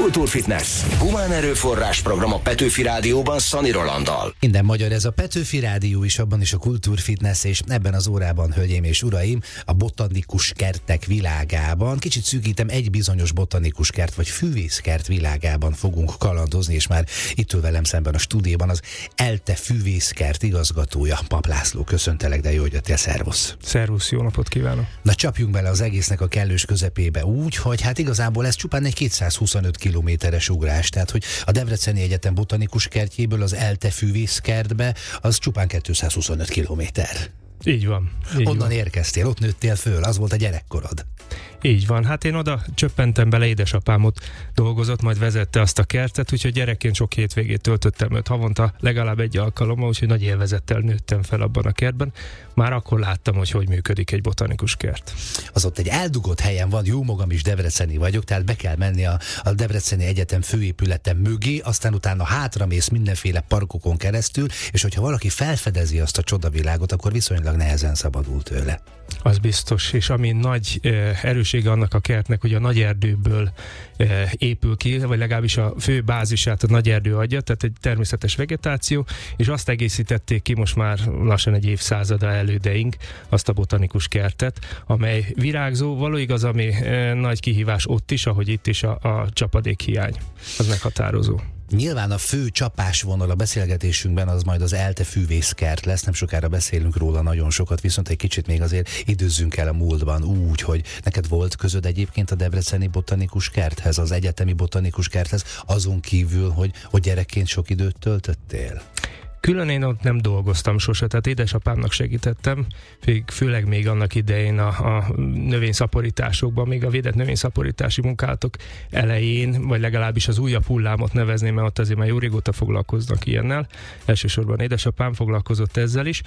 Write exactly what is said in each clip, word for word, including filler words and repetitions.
Kultúrfitness. Humán erőforrás program a Petőfi Rádióban Szani Rolanddal. Minden magyar, ez a Petőfi Rádió is, abban is a Kultúrfitness, és ebben az órában, hölgyeim és uraim, a botanikus kertek világában, kicsit szűkítem, egy bizonyos botanikus kert vagy füvészkert világában fogunk kalandozni, és már itt ül velem szemben a stúdióban az ELTE füvészkert igazgatója, Pap László. Köszöntelek, de jó, hogy jöttél, szervusz. Szervusz, jó napot kívánok. Na, csapjunk bele az egésznek a kellős közepébe úgy, hogy hát igazából ez csupán egy kétszázhuszonöt kilométeres ugrás, tehát hogy a Debreceni Egyetem botanikus kertjéből az ELTE füvészkertbe az csupán kétszázhuszonöt kilométer. Így van. Így Onnan van. érkeztél, ott nőttél föl, az volt a gyerekkorod. Így van, hát én oda csöppentem bele, édesapám ott dolgozott, majd vezette azt a kertet, úgyhogy gyerekként sok hétvégét töltöttem őt havonta, legalább egy alkalommal, úgyhogy nagy élvezettel nőttem fel abban a kertben. Már akkor láttam, hogy hogy működik egy botanikus kert. Az ott egy eldugott helyen van, jó magam is debreceni vagyok, tehát be kell menni a, a Debreceni Egyetem főépülete mögé, aztán utána hátramész mindenféle parkokon keresztül, és hogyha valaki felfedezi azt a csodavilágot, akkor viszonylag nehezen szabadul tőle. Az biztos, és ami nagy eh, erősége annak a kertnek, hogy a nagy erdőből eh, épül ki, vagy legalábbis a fő bázisát a nagy erdő adja, tehát egy természetes vegetáció, és azt egészítették ki most már lassan egy évszázada elődeink, azt a botanikus kertet, amely virágzó, való igaz, ami eh, nagy kihívás ott is, ahogy itt is a, a csapadékhiány. Az meghatározó. Nyilván a fő csapásvonal a beszélgetésünkben az majd az ELTE füvészkert lesz, nem sokára beszélünk róla nagyon sokat, viszont egy kicsit még azért időzzünk el a múltban úgy, hogy neked volt közöd egyébként a Debreceni botanikus kerthez, az egyetemi botanikus kerthez, azon kívül, hogy, hogy gyerekként sok időt töltöttél? Külön én ott nem dolgoztam sose, tehát édesapámnak segítettem, főleg még annak idején a, a növényszaporításokban, még a védett növényszaporítási munkálatok elején, vagy legalábbis az újabb hullámot nevezném, mert ott azért már jó régóta foglalkoznak ilyennel. Elsősorban édesapám foglalkozott ezzel is,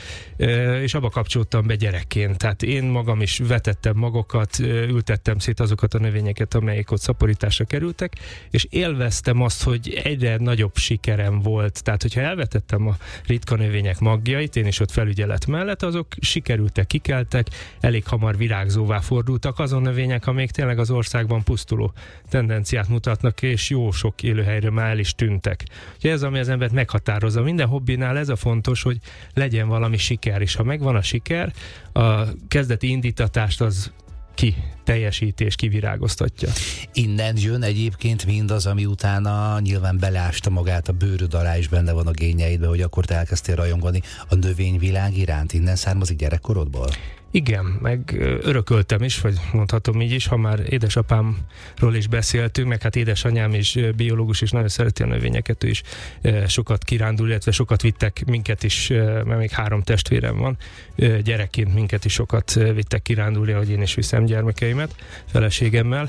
és abba kapcsoltam be gyerekként. Tehát én magam is vetettem magokat, ültettem szét azokat a növényeket, amelyek ott szaporításra kerültek, és élveztem azt, hogy egyre nagyobb sikerem volt. Tehát, hogyha elvetettem a ritka növények magjait, én is ott felügyelet mellett, azok sikerültek, kikeltek, elég hamar virágzóvá fordultak azon növények, amelyek tényleg az országban pusztuló tendenciát mutatnak, és jó sok élőhelyről már el is tűntek. Ugye ez, ami az embert meghatározza. Minden hobbinál ez a fontos, hogy legyen valami siker, és ha megvan a siker, a kezdeti indítatást az ki teljesíti és kivirágoztatja. Innen jön egyébként mindaz, ami utána nyilván beleásta magát a bőröd alá, is benne van a génjeidbe, hogy akkor te elkezdtél rajongani a növényvilág iránt. Innen származik gyerekkorodból? Igen, meg örököltem is, vagy mondhatom így is, ha már édesapámról is beszéltünk, meg hát édesanyám is biológus, és nagyon szereti a növényeket, ő is sokat kirándul, illetve sokat vittek minket is, mert még három testvérem van, gyerekként minket is sokat vittek kirándulni, ahogy én is viszem gyermekeimet, feleségemmel.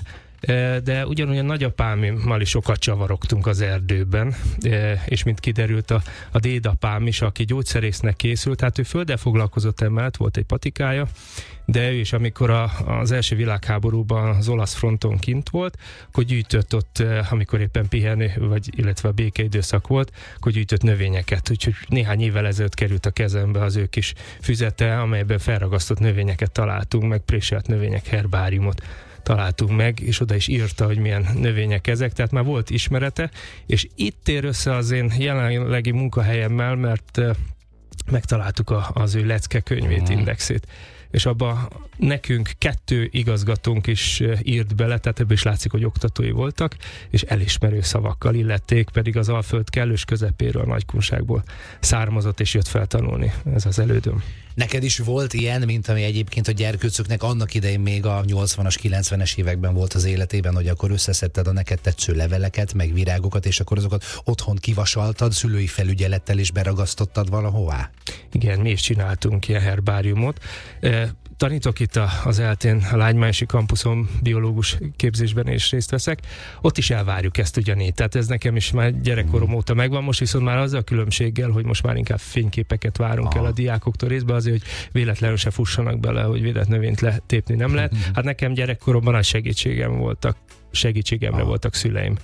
De ugyanolyan nagyapámmal is sokat csavarogtunk az erdőben, és mint kiderült a, a dédapám is, aki gyógyszerésznek készült, hát ő földdel foglalkozott emellett, volt egy patikája, de ő is, amikor a, az első világháborúban az olasz fronton kint volt, akkor gyűjtött ott, amikor éppen pihenő, vagy illetve a békeidőszak volt, akkor gyűjtött növényeket, úgyhogy néhány évvel ezelőtt került a kezembe az ő kis füzete, amelyben felragasztott növényeket találtunk, meg préselt növények herbáriumot találtunk meg, és oda is írta, hogy milyen növények ezek, tehát már volt ismerete, és itt ér össze az én jelenlegi munkahelyemmel, mert uh, megtaláltuk a, az ő lecke könyvét, mm. indexét, és abba nekünk kettő igazgatónk is írt bele, tehát ebből is látszik, hogy oktatói voltak, és elismerő szavakkal illették, pedig az Alföld kellős közepéről, a Nagykunságból származott, és jött feltanulni. Ez az elődöm. Neked is volt ilyen, mint ami egyébként a gyerkőcöknek annak idején még a nyolcvanas, kilencvenes években volt az életében, hogy akkor összeszedted a neked tetsző leveleket, meg virágokat, és akkor azokat otthon kivasaltad, szülői felügyelettel is beragasztottad valahová? Igen, mi is csináltunk ilyen herbáriumot. Tanítok itt az eltén, a Lágymányosi kampuszon biológus képzésben is részt veszek. Ott is elvárjuk ezt ugyanígy. Tehát ez nekem is már gyerekkorom óta megvan, most viszont már az a különbséggel, hogy most már inkább fényképeket várunk el a diákoktól részben, azért, hogy véletlenül se fussanak bele, hogy védett növényt letépni nem lehet. Hát nekem gyerekkoromban nagy segítségem voltak, segítségemre voltak szüleim,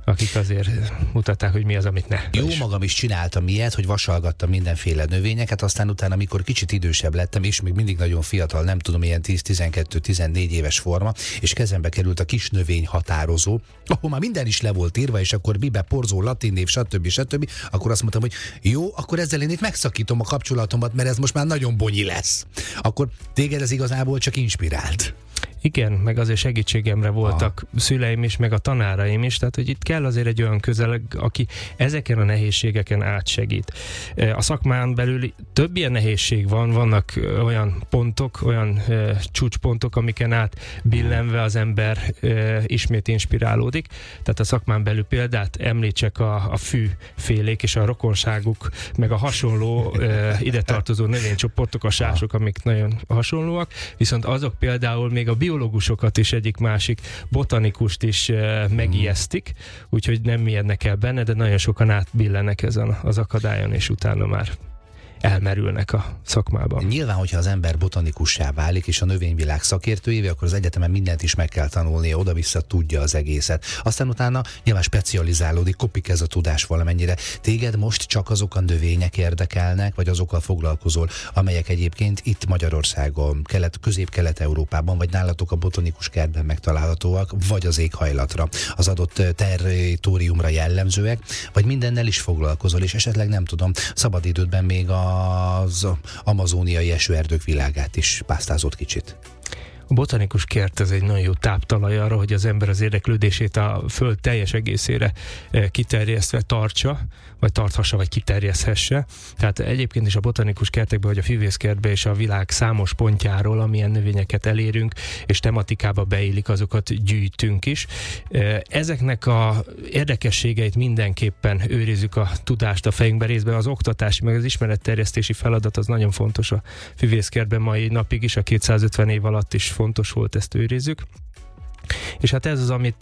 akik azért mutatták, hogy mi az, amit ne. Jó, magam is csináltam ilyet, hogy vasalgattam mindenféle növényeket, aztán utána, amikor kicsit idősebb lettem, és még mindig nagyon fiatal, nem tudom, ilyen tíz-tizenkettő-tizennégy éves forma, és kezembe került a kis növény határozó, ahol már minden is le volt írva, és akkor bibe, porzó, latin név, stb. stb. Akkor azt mondtam, hogy jó, akkor ezzel én itt megszakítom a kapcsolatomat, mert ez most már nagyon bonyi lesz. Akkor téged ez igazából csak inspirált. Igen, meg azért segítségemre voltak Aha. szüleim is, meg a tanáraim is, tehát hogy itt kell azért egy olyan közeleg, aki ezeken a nehézségeken átsegít. A szakmán belül több ilyen nehézség van, vannak olyan pontok, olyan e, csúcspontok, amiken át billenve az ember e, ismét inspirálódik. Tehát a szakmán belül példát említsek a, a fűfélék és a rokonságuk, meg a hasonló e, ide tartozó növénycsoportok, a sások, amik nagyon hasonlóak, viszont azok például még a biológusokat is, egyik másik botanikust is e, megijesztik, úgyhogy nem ijednek el benne, de nagyon sokan átbillenek ezen az akadályon, és utána már elmerülnek a szakmában. Nyilván, hogyha az ember botanikussá válik, és a növényvilág szakértőjévé, akkor az egyetemen mindent is meg kell tanulnia, oda-vissza tudja az egészet. Aztán utána nyilván specializálódik, kopik ez a tudás valamennyire. Téged most csak azok a növények érdekelnek, vagy azokkal foglalkozol, amelyek egyébként itt Magyarországon, kelet, közép-kelet-európában, vagy nálatok a botanikus kertben megtalálhatóak, vagy az éghajlatra, az adott territóriumra jellemzőek, vagy mindennel is foglalkozol, és esetleg nem tudom, szabadidődben még a az amazóniai esőerdők világát is pásztázott kicsit. A botanikus kert ez egy nagyon jó táptalaj arra, hogy az ember az érdeklődését a föld teljes egészére kiterjesztve tartsa, vagy tarthassa, vagy kiterjeszthesse. Tehát egyébként is a botanikus kertekben, vagy a füvészkertben és a világ számos pontjáról, amilyen növényeket elérünk, és tematikába beillik, azokat gyűjtünk is. Ezeknek a érdekességeit mindenképpen őrizzük a tudást a fejünkben, részben az oktatási, meg az ismeretterjesztési feladat az nagyon fontos a füvészkertben mai napig is, a kétszázötven év alatt is fontos volt, ezt őrizzük. És hát ez az, amit,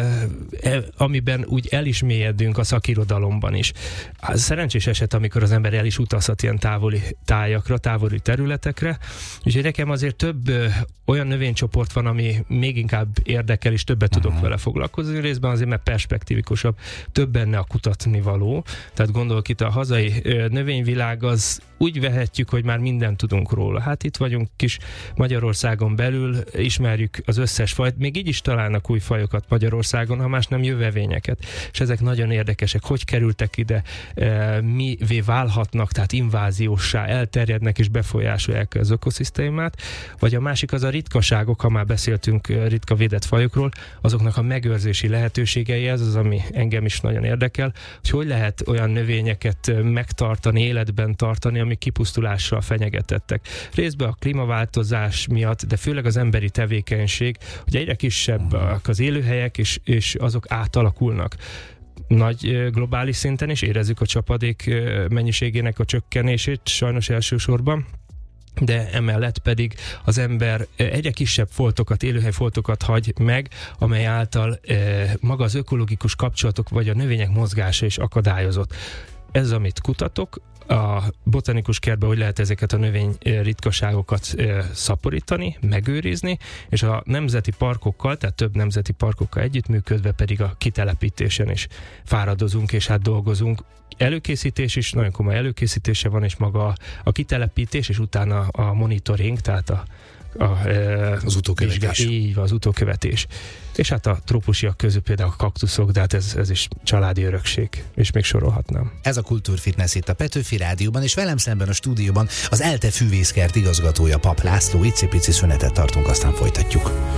e, amiben úgy el is mélyedünk a szakirodalomban is. Szerencsés eset, amikor az ember el is utazhat ilyen távoli tájakra, távoli területekre, úgyhogy nekem azért több e, olyan növénycsoport van, ami még inkább érdekel, és többet tudok uh-huh. vele foglalkozni. Részben azért, mert perspektívikusabb, több benne a kutatni való. Tehát gondolok itt a hazai e, növényvilág az úgy vehetjük, hogy már mindent tudunk róla. Hát itt vagyunk kis Magyarországon belül, ismerjük az összes fajt, még így is találnak új fajokat Magyarországon, ha más nem jövevényeket. És ezek nagyon érdekesek. Hogy kerültek ide, e, mivé válhatnak, tehát invázióssá elterjednek és befolyásolják az ökoszisztémát. Vagy a másik az a ritkaságok, ha már beszéltünk ritka védett fajokról, azoknak a megőrzési lehetőségei, ez az, ami engem is nagyon érdekel, hogy hogy lehet olyan növényeket megtartani, életben tartani, amik kipusztulással fenyegetettek. Részben a klímaváltozás miatt, de főleg az emberi tevékenység, hogy egyre kisebbek az élőhelyek, és, és azok átalakulnak. Nagy globális szinten is érezzük a csapadék mennyiségének a csökkenését, sajnos elsősorban, de emellett pedig az ember egyre kisebb foltokat, élőhelyfoltokat hagy meg, amely által maga az ökológikus kapcsolatok vagy a növények mozgása is akadályozott. Ez, amit kutatok, a botanikus kertben hogy lehet ezeket a növény ritkaságokat szaporítani, megőrizni, és a nemzeti parkokkal, tehát több nemzeti parkokkal együttműködve pedig a kitelepítésen is fáradozunk, és hát dolgozunk. Előkészítés is, nagyon komoly előkészítése van, és maga a kitelepítés, és utána a monitoring, tehát a A, az utókövetés. Így van, az utókövetés. És hát a trópusiak közül például a kaktuszok, de hát ez, ez is családi örökség, és még sorolhatnám. Ez a Kultúrfitness itt a Petőfi Rádióban, és velem szemben a stúdióban az ELTE Füvészkert igazgatója, Pap László. Icipici szünetet tartunk, aztán folytatjuk.